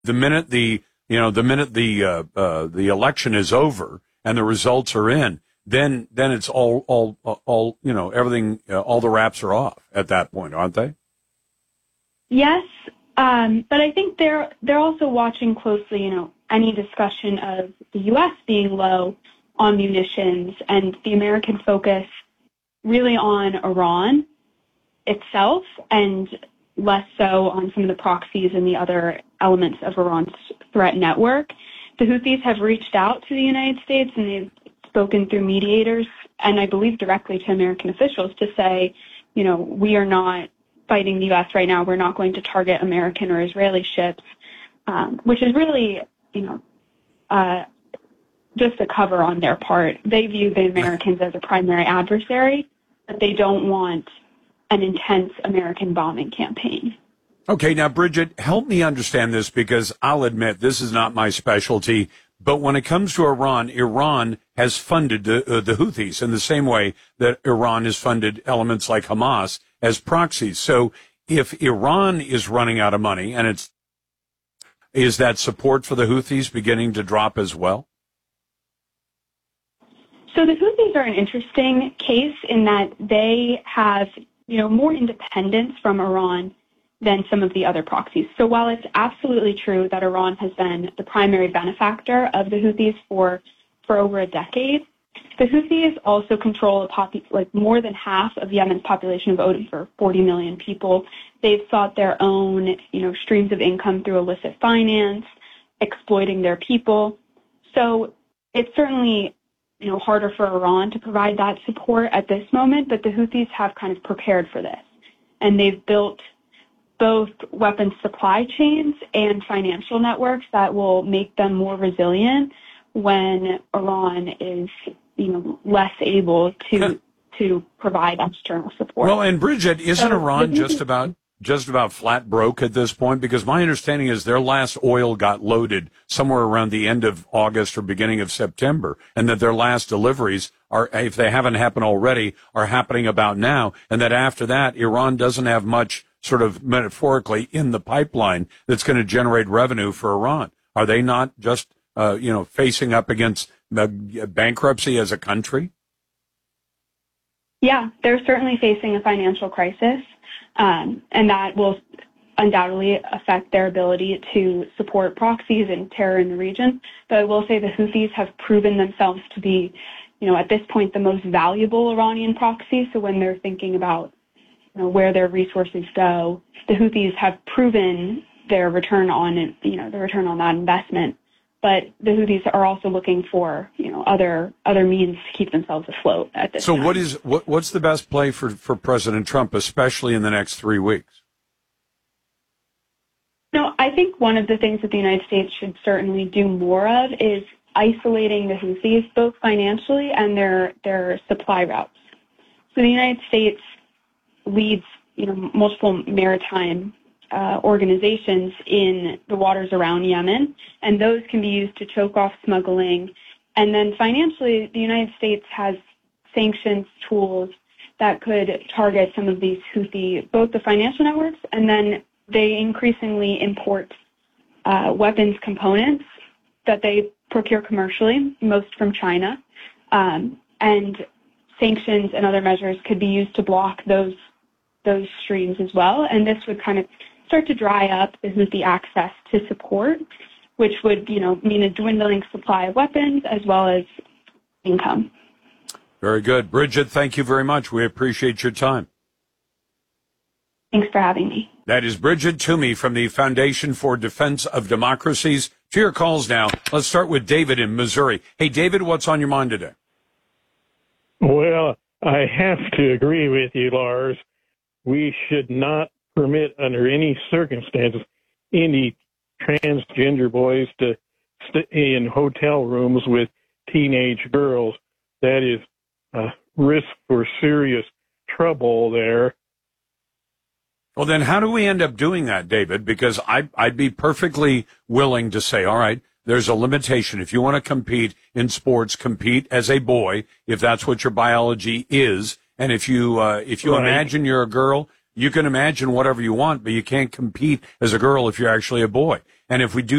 the minute the election is over and the results are in, then it's all everything, all the wraps are off at that point, aren't they? Yes, but I think they're also watching closely, any discussion of the U.S. being low on munitions and the American focus really on Iran itself and less so on some of the proxies and the other elements of Iran's threat network. The Houthis have reached out to the United States and they've spoken through mediators and I believe directly to American officials to say, we are not fighting the U.S. right now. We're not going to target American or Israeli ships, which is really, just a cover on their part. They view the Americans as a primary adversary, but they don't want an intense American bombing campaign. Okay, now, Bridget, help me understand this because I'll admit this is not my specialty, but when it comes to Iran, Iran has funded the Houthis in the same way that Iran has funded elements like Hamas as proxies. So if Iran is running out of money and is that support for the Houthis beginning to drop as well? So the Houthis are an interesting case in that they have, more independence from Iran than some of the other proxies. So while it's absolutely true that Iran has been the primary benefactor of the Houthis for over a decade, the Houthis also control more than half of Yemen's population of over 40 million people. They've sought their own, streams of income through illicit finance, exploiting their people. So it's certainly harder for Iran to provide that support at this moment, but the Houthis have kind of prepared for this. And they've built both weapons supply chains and financial networks that will make them more resilient when Iran is, less able to provide external support. Well, and Bridget, isn't Iran just about flat broke at this point? Because my understanding is their last oil got loaded somewhere around the end of August or beginning of September, and that their last deliveries are, if they haven't happened already, are happening about now, and that after that, Iran doesn't have much sort of metaphorically in the pipeline that's going to generate revenue for Iran. Are they not just, facing up against bankruptcy as a country? Yeah, they're certainly facing a financial crisis. And that will undoubtedly affect their ability to support proxies and terror in the region. But I will say the Houthis have proven themselves to be, at this point, the most valuable Iranian proxy. So when they're thinking about, where their resources go, the Houthis have proven their return on, the return on that investment. But the Houthis are also looking for, other means to keep themselves afloat at this time. So what's the best play for President Trump, especially in the next 3 weeks? I think one of the things that the United States should certainly do more of is isolating the Houthis, both financially and their supply routes. So the United States leads, multiple maritime organizations in the waters around Yemen, and those can be used to choke off smuggling. And then financially, the United States has sanctions tools that could target some of these Houthi, both the financial networks, and then they increasingly import weapons components that they procure commercially, most from China. And sanctions and other measures could be used to block those streams as well. And this would kind of start to dry up the Houthi access to support, which would, mean a dwindling supply of weapons as well as income. Very good. Bridget, thank you very much. We appreciate your time. Thanks for having me. That is Bridget Toomey from the Foundation for Defense of Democracies. To your calls now. Let's start with David in Missouri. Hey, David, what's on your mind today? Well, I have to agree with you, Lars. We should not permit under any circumstances any transgender boys to stay in hotel rooms with teenage girls. That is a risk for serious trouble there. Well, then how do we end up doing that, David? Because I'd be perfectly willing to say, all right, there's a limitation. If you want to compete in sports, compete as a boy, if that's what your biology is. And if you right. Imagine you're a girl, you can imagine whatever you want, but you can't compete as a girl if you're actually a boy. And if we do